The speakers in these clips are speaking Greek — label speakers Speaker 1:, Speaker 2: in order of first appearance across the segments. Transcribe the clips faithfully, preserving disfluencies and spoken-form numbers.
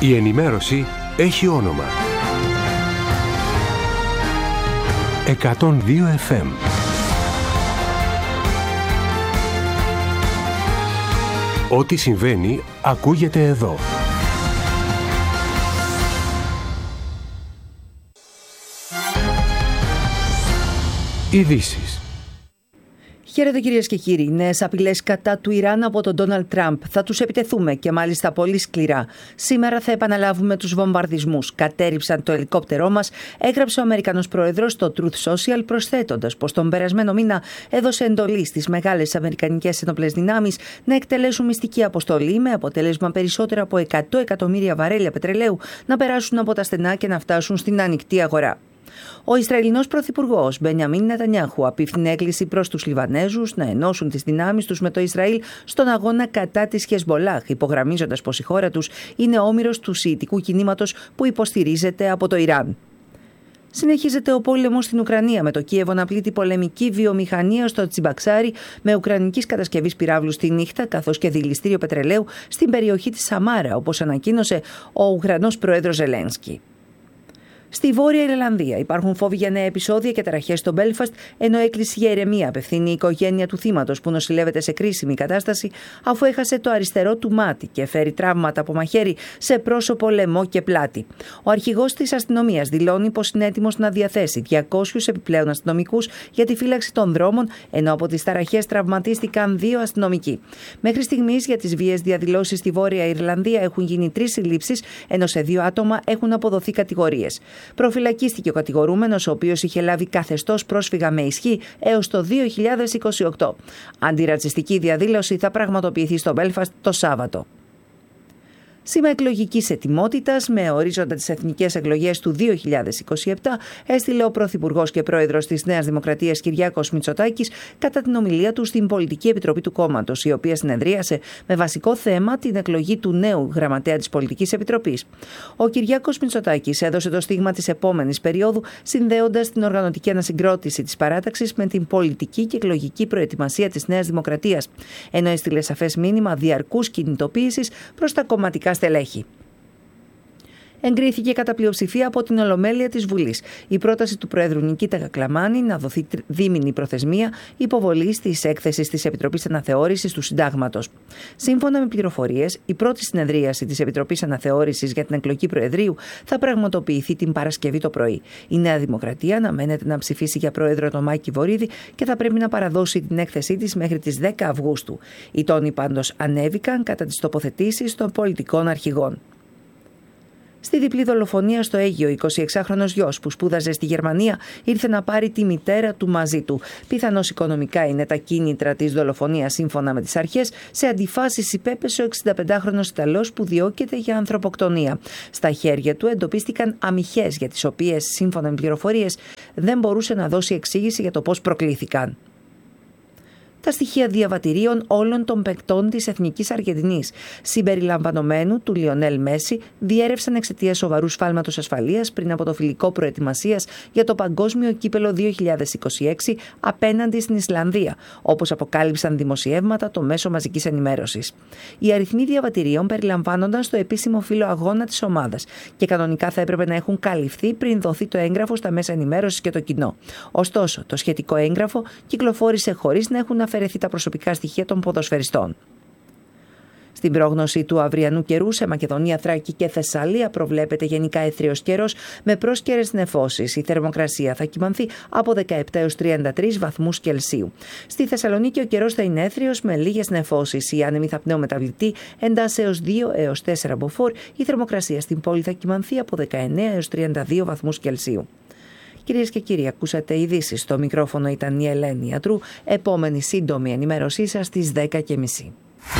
Speaker 1: Η ενημέρωση έχει όνομα. εκατόν δύο εφ εμ. Ό,τι συμβαίνει ακούγεται εδώ. Ειδήσεις.
Speaker 2: Χαίρετε κυρίες και κύριοι. Νέες απειλές κατά του Ιράν από τον Ντόναλντ Τραμπ. Θα τους επιτεθούμε και μάλιστα πολύ σκληρά. Σήμερα θα επαναλάβουμε τους βομβαρδισμούς. Κατέρριψαν το ελικόπτερό μας, έγραψε ο Αμερικανός Πρόεδρος στο Truth Social, προσθέτοντας πως τον περασμένο μήνα έδωσε εντολή στις μεγάλες αμερικανικές ενόπλες δυνάμεις να εκτελέσουν μυστική αποστολή με αποτέλεσμα περισσότερα από εκατό εκατομμύρια βαρέλια πετρελαίου να περάσουν από τα στενά και να φτάσουν στην ανοιχτή αγορά. Ο Ισραηλινός Πρωθυπουργός Μπενιαμίν Νετανιάχου απίφθινε έκκληση προς τους Λιβανέζους να ενώσουν τις δυνάμεις τους με το Ισραήλ στον αγώνα κατά της Χεσμπολάχ, υπογραμμίζοντας πως η χώρα τους είναι όμηρος του σιητικού κινήματος που υποστηρίζεται από το Ιράν. Συνεχίζεται ο πόλεμος στην Ουκρανία, με το Κίεβο να πλήττει πολεμική βιομηχανία στο Τσιμπαξάρι με ουκρανικής κατασκευής πυράβλου στη νύχτα, καθώς και δηληστήριο πετρελαίου στην περιοχή της Σαμάρα, όπως ανακοίνωσε ο Ουκρανός Πρόεδρος Ζελένσκι. Στη Βόρεια Ιρλανδία υπάρχουν φόβοι για νέα επεισόδια και ταραχές στο Μπέλφαστ, ενώ έκκληση για ηρεμία απευθύνει η οικογένεια του θύματος που νοσηλεύεται σε κρίσιμη κατάσταση αφού έχασε το αριστερό του μάτι και φέρει τραύματα από μαχαίρι σε πρόσωπο, λαιμό και πλάτη. Ο αρχηγός της αστυνομίας δηλώνει πως είναι έτοιμος να διαθέσει διακόσιους επιπλέον αστυνομικούς για τη φύλαξη των δρόμων, ενώ από τις ταραχές τραυματίστηκαν δύο αστυνομικοί. Μέχρι στιγμής για τις βίαιες διαδηλώσεις στη Βόρεια Ιρλανδία έχουν γίνει τρεις συλλήψεις, ενώ σε δύο άτομα έχουν αποδοθεί κατηγορίες. Προφυλακίστηκε ο κατηγορούμενος, ο οποίος είχε λάβει καθεστώς πρόσφυγα με ισχύ έως το δύο χιλιάδες είκοσι οκτώ. Αντιρατσιστική διαδήλωση θα πραγματοποιηθεί στο Μπέλφαστ το Σάββατο. Σήμα εκλογικής ετοιμότητας με ορίζοντα τις εθνικές εκλογές του δύο χιλιάδες είκοσι επτά έστειλε ο Πρωθυπουργός και Πρόεδρος της Νέας Δημοκρατίας Κυριάκος Μητσοτάκης κατά την ομιλία του στην Πολιτική Επιτροπή του κόμματος, η οποία συνεδρίασε με βασικό θέμα την εκλογή του νέου γραμματέα της Πολιτικής Επιτροπής. Ο Κυριάκος Μητσοτάκης έδωσε το στίγμα της επόμενης περίοδου, συνδέοντας την οργανωτική ανασυγκρότηση της παράταξης με την πολιτική και εκλογική προετοιμασία της Νέας Δημοκρατίας, ενώ έστειλε σαφές μήνυμα διαρκούς κινητοποίησης προς τα κομματικά στελέχη. Εγκρίθηκε κατά πλειοψηφία από την Ολομέλεια της Βουλής η πρόταση του Προέδρου Νικήτα Κακλαμάνη να δοθεί δίμηνη προθεσμία υποβολής της έκθεσης της Επιτροπής Αναθεώρησης του Συντάγματος. Σύμφωνα με πληροφορίες, η πρώτη συνεδρίαση της Επιτροπής Αναθεώρησης για την εκλογή Προεδρείου θα πραγματοποιηθεί την Παρασκευή το πρωί. Η Νέα Δημοκρατία αναμένεται να ψηφίσει για Πρόεδρο τον Μάκη Βορίδη και θα πρέπει να παραδώσει την έκθεσή της μέχρι τις δέκα Αυγούστου. Οι τόνοι πάντως ανέβηκαν κατά τις τοποθετήσεις των πολιτικών αρχηγών. Στη διπλή δολοφονία στο Αίγυο, εικοσιεξάχρονος γιος που σπούδαζε στη Γερμανία ήρθε να πάρει τη μητέρα του μαζί του. Πιθανώς οικονομικά είναι τα κίνητρα της δολοφονίας, σύμφωνα με τις αρχές. Σε αντιφάσεις υπέπεσε ο εξηνταπεντάχρονος Ιταλός που διώκεται για ανθρωποκτονία. Στα χέρια του εντοπίστηκαν αμυχές για τις οποίες, σύμφωνα με πληροφορίες, δεν μπορούσε να δώσει εξήγηση για το πώς προκλήθηκαν. Τα στοιχεία διαβατηρίων όλων των παικτών της Εθνικής Αργεντινής, συμπεριλαμβανομένου του Λιονέλ Μέση, διέρευσαν εξαιτίας σοβαρού σφάλματος ασφαλείας πριν από το φιλικό προετοιμασίας για το Παγκόσμιο Κύπελλο δύο χιλιάδες είκοσι έξι απέναντι στην Ισλανδία, όπως αποκάλυψαν δημοσιεύματα το μέσο μαζικής ενημέρωσης. Οι αριθμοί διαβατηρίων περιλαμβάνονταν στο επίσημο φύλλο αγώνα της ομάδας και κανονικά θα έπρεπε να έχουν καλυφθεί πριν δοθεί το έγγραφο στα μέσα ενημέρωσης και το κοινό. Ωστόσο, το σχετικό έγγραφο κυκλοφόρησε χωρίς να έχουν αφαιρεθεί τα προσωπικά στοιχεία των ποδοσφαιριστών. Στην πρόγνωση του αυριανού καιρού σε Μακεδονία, Θράκη και Θεσσαλία προβλέπεται γενικά έθριος καιρός με πρόσκαιρες νεφώσεις. Η θερμοκρασία θα κυμανθεί από δεκαεπτά έως τριάντα τρεις βαθμούς Κελσίου. Στη Θεσσαλονίκη ο καιρός θα είναι έθριος με λίγες νεφώσεις. Οι άνεμοι θα πνεομεταβλητοί εντάσσεως δύο έως τέσσερα μποφόρ. Η θερμοκρασία στην πόλη θα κυμανθεί από δεκαεννέα έως τριάντα δύο βαθμούς Κελσίου. Κυρίες και κύριοι, ακούσατε ειδήσεις. Στο μικρόφωνο ήταν η Ελένη Ιατρού. Επόμενη σύντομη ενημέρωσή σας στις δέκα και μισή.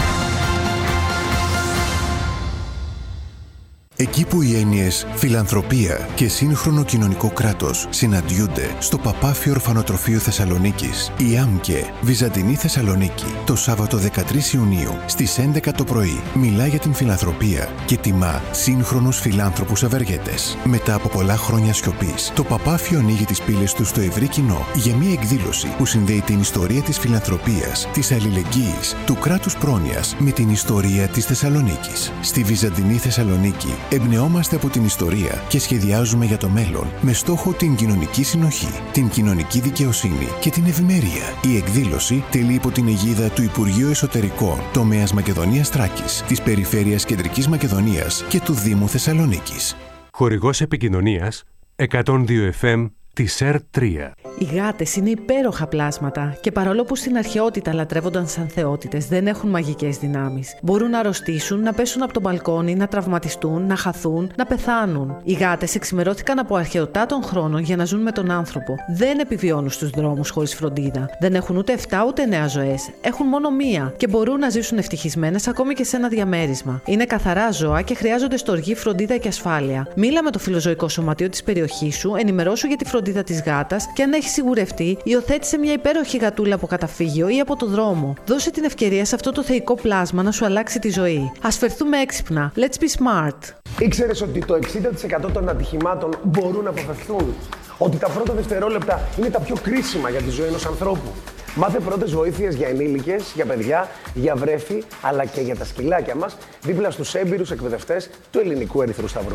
Speaker 3: Εκεί που οι έννοιες φιλανθρωπία και σύγχρονο κοινωνικό κράτος συναντιούνται στο Παπάφιο Ορφανοτροφείο Θεσσαλονίκης, η ΆΜΚΕ Βυζαντινή Θεσσαλονίκη, το Σάββατο δεκατρείς Ιουνίου στις έντεκα το πρωί, μιλά για την φιλανθρωπία και τιμά σύγχρονους φιλάνθρωπους ευεργέτες. Μετά από πολλά χρόνια σιωπής, το Παπάφιο ανοίγει τις πύλες του στο ευρύ κοινό για μια εκδήλωση που συνδέει την ιστορία της φιλανθρωπίας, της αλληλεγγύης, του κράτους πρόνοιας με την ιστορία της Θεσσαλονίκης. Στη Βυζαντινή Θεσσαλονίκη Εμπνεόμαστε από την ιστορία και σχεδιάζουμε για το μέλλον με στόχο την κοινωνική συνοχή, την κοινωνική δικαιοσύνη και την ευημερία. Η εκδήλωση τελεί υπό την αιγίδα του Υπουργείου Εσωτερικών, τομέας Μακεδονίας Θράκης, της Περιφέρειας Κεντρικής Μακεδονίας και του Δήμου Θεσσαλονίκης.
Speaker 1: Χορηγός επικοινωνίας εκατόν δύο εφ εμ της ΕΡ τρία.
Speaker 4: Οι γάτες είναι υπέροχα πλάσματα και παρόλο που στην αρχαιότητα λατρεύονταν σαν θεότητες, δεν έχουν μαγικές δυνάμεις. Μπορούν να αρρωστήσουν, να πέσουν από το μπαλκόνι, να τραυματιστούν, να χαθούν, να πεθάνουν. Οι γάτες εξημερώθηκαν από αρχαιοτά των χρόνων για να ζουν με τον άνθρωπο. Δεν επιβιώνουν στους δρόμους χωρίς φροντίδα. Δεν έχουν ούτε εφτά ούτε εννέα ζωές. Έχουν μόνο μία και μπορούν να ζήσουν ευτυχισμένες ακόμη και σε ένα διαμέρισμα. Είναι καθαρά ζώα και χρειάζονται στοργή, φροντίδα και ασφάλεια. Μίλα με το φιλοζωικό σωματείο της περιοχής σου, ενημερώσου για τη φροντίδα της γάτας και αν έχει σιγουρευτεί, υιοθέτησε μια υπέροχη γατούλα από καταφύγιο ή από το δρόμο. Δώσε την ευκαιρία σε αυτό το θεϊκό πλάσμα να σου αλλάξει τη ζωή. Ας φερθούμε έξυπνα. Let's be smart.
Speaker 5: Ήξερες ότι το εξήντα τοις εκατό των ατυχημάτων μπορούν να αποφευθούν? Ότι τα πρώτα δευτερόλεπτα είναι τα πιο κρίσιμα για τη ζωή ενός ανθρώπου? Μάθε πρώτες βοήθειες για ενήλικες, για παιδιά, για βρέφη, αλλά και για τα σκυλάκια μας, δίπλα στους έμπειρους εκπαιδευτές του Ελληνικού Ερυθρού Σταυρού.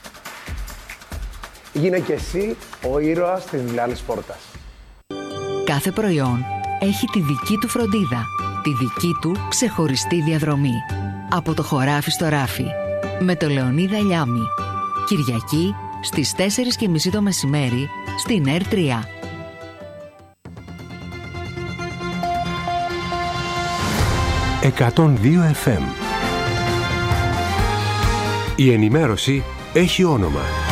Speaker 5: Γίνε και εσύ ο ήρωας της διπλάνης πόρτας.
Speaker 6: Κάθε προϊόν έχει τη δική του φροντίδα, τη δική του ξεχωριστή διαδρομή. Από το χωράφι στο ράφι, με το Λεωνίδα Λιάμη. Κυριακή στις τέσσερις και μισή το μεσημέρι στην ΕΡ τρία.
Speaker 1: εκατόν δύο εφ εμ. Η ενημέρωση έχει όνομα.